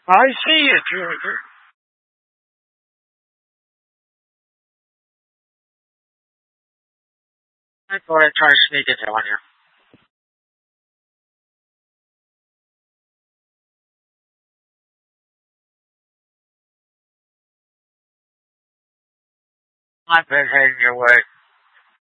I see it, Junior. I thought I'd try to sneak into on you. I've been heading your way.